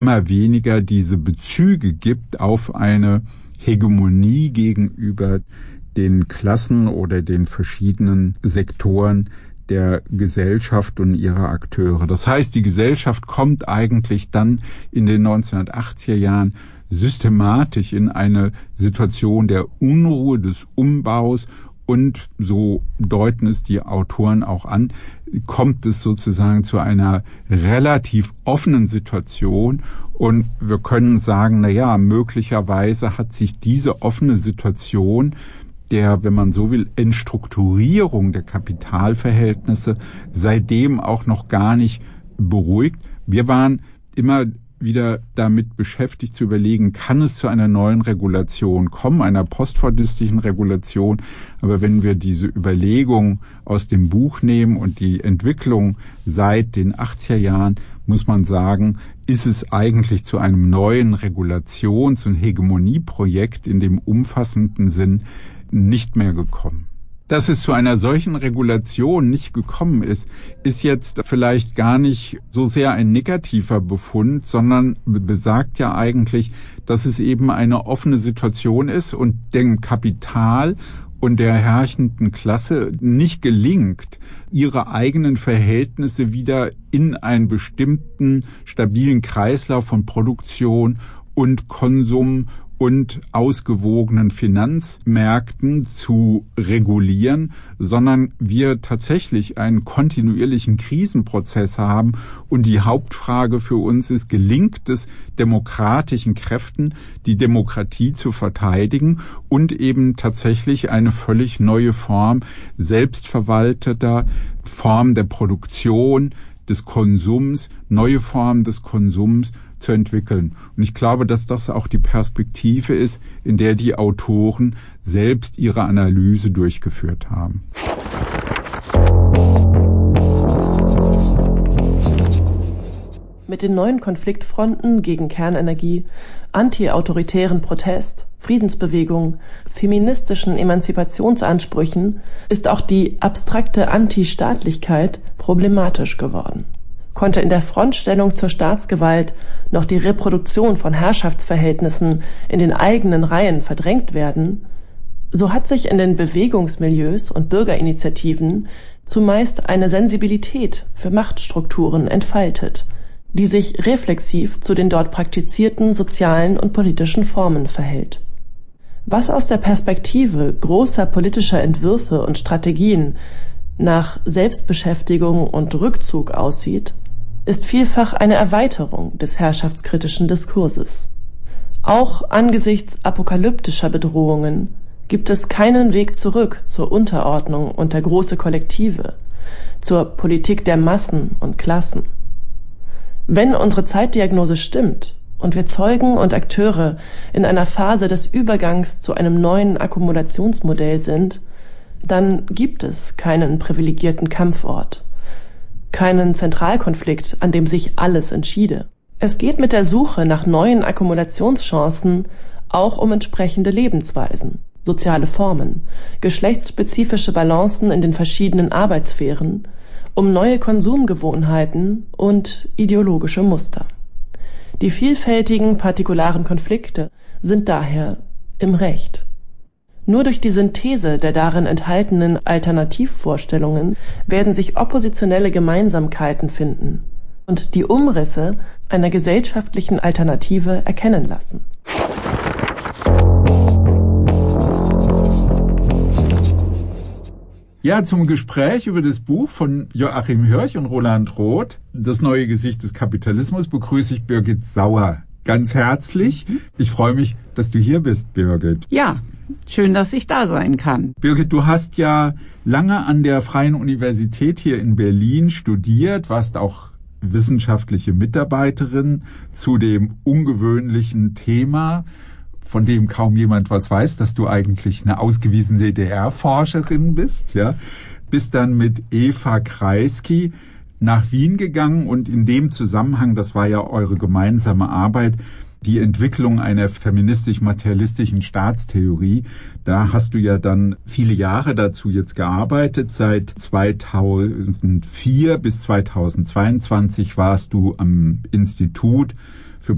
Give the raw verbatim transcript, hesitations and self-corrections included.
immer weniger diese Bezüge gibt auf eine Hegemonie gegenüber den Klassen oder den verschiedenen Sektoren der Gesellschaft und ihrer Akteure. Das heißt, die Gesellschaft kommt eigentlich dann in den neunzehnhundertachtziger Jahren systematisch in eine Situation der Unruhe, des Umbaus und, so deuten es die Autoren auch an, kommt es sozusagen zu einer relativ offenen Situation. Und wir können sagen, na ja, möglicherweise hat sich diese offene Situation der, wenn man so will, Entstrukturierung der Kapitalverhältnisse seitdem auch noch gar nicht beruhigt. Wir waren immer wieder damit beschäftigt zu überlegen, kann es zu einer neuen Regulation kommen, einer postfordistischen Regulation. Aber wenn wir diese Überlegung aus dem Buch nehmen und die Entwicklung seit den achtziger Jahren, muss man sagen, ist es eigentlich zu einem neuen Regulations- und Hegemonieprojekt in dem umfassenden Sinn nicht mehr gekommen. Dass es zu einer solchen Regulation nicht gekommen ist, ist jetzt vielleicht gar nicht so sehr ein negativer Befund, sondern besagt ja eigentlich, dass es eben eine offene Situation ist und dem Kapital und der herrschenden Klasse nicht gelingt, ihre eigenen Verhältnisse wieder in einen bestimmten stabilen Kreislauf von Produktion und Konsum und ausgewogenen Finanzmärkten zu regulieren, sondern wir tatsächlich einen kontinuierlichen Krisenprozess haben. Und die Hauptfrage für uns ist, gelingt es demokratischen Kräften, die Demokratie zu verteidigen und eben tatsächlich eine völlig neue Form selbstverwalteter Form der Produktion, des Konsums, neue Formen des Konsums zu entwickeln. Und ich glaube, dass das auch die Perspektive ist, in der die Autoren selbst ihre Analyse durchgeführt haben. Mit den neuen Konfliktfronten gegen Kernenergie, anti-autoritären Protest, Friedensbewegung, feministischen Emanzipationsansprüchen ist auch die abstrakte Antistaatlichkeit problematisch geworden. Konnte in der Frontstellung zur Staatsgewalt noch die Reproduktion von Herrschaftsverhältnissen in den eigenen Reihen verdrängt werden, so hat sich in den Bewegungsmilieus und Bürgerinitiativen zumeist eine Sensibilität für Machtstrukturen entfaltet, die sich reflexiv zu den dort praktizierten sozialen und politischen Formen verhält. Was aus der Perspektive großer politischer Entwürfe und Strategien nach Selbstbeschäftigung und Rückzug aussieht, ist vielfach eine Erweiterung des herrschaftskritischen Diskurses. Auch angesichts apokalyptischer Bedrohungen gibt es keinen Weg zurück zur Unterordnung unter große Kollektive, zur Politik der Massen und Klassen. Wenn unsere Zeitdiagnose stimmt und wir Zeugen und Akteure in einer Phase des Übergangs zu einem neuen Akkumulationsmodell sind, dann gibt es keinen privilegierten Kampfort, keinen Zentralkonflikt, an dem sich alles entschiede. Es geht mit der Suche nach neuen Akkumulationschancen auch um entsprechende Lebensweisen, soziale Formen, geschlechtsspezifische Balancen in den verschiedenen Arbeitssphären, um neue Konsumgewohnheiten und ideologische Muster. Die vielfältigen partikularen Konflikte sind daher im Recht. Nur durch die Synthese der darin enthaltenen Alternativvorstellungen werden sich oppositionelle Gemeinsamkeiten finden und die Umrisse einer gesellschaftlichen Alternative erkennen lassen. Ja, zum Gespräch über das Buch von Joachim Hirsch und Roland Roth, Das neue Gesicht des Kapitalismus, begrüße ich Birgit Sauer ganz herzlich. Ich freue mich, dass du hier bist, Birgit. Ja, schön, dass ich da sein kann. Birgit, du hast ja lange an der Freien Universität hier in Berlin studiert, warst auch wissenschaftliche Mitarbeiterin zu dem ungewöhnlichen Thema, von dem kaum jemand was weiß, dass du eigentlich eine ausgewiesene D D R-Forscherin bist, ja, bist dann mit Eva Kreisky nach Wien gegangen und in dem Zusammenhang, das war ja eure gemeinsame Arbeit, die Entwicklung einer feministisch-materialistischen Staatstheorie. Da hast du ja dann viele Jahre dazu jetzt gearbeitet. Seit zweitausendvier bis zweitausendzweiundzwanzig warst du am Institut